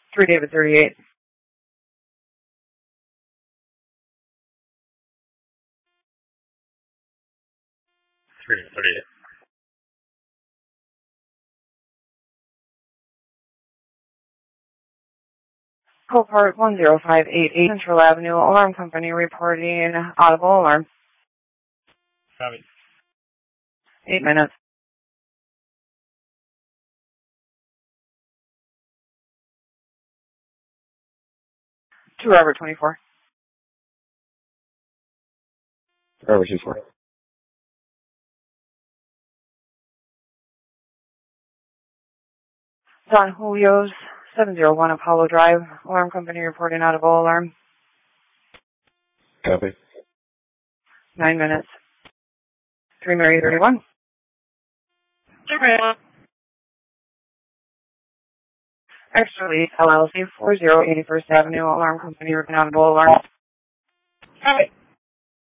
3 David 38. 3 David 38. Copart 10588 Central Avenue, alarm company reporting audible alarm. Copy. 8 minutes. To Robert 24. Robert 24. Don Julio's 701 Apollo Drive, alarm company reporting audible alarm. Copy. 9 minutes. 3 Mary 31. Extra Lease LLC 4081st Avenue, alarm company reporting audible alarm. Copy.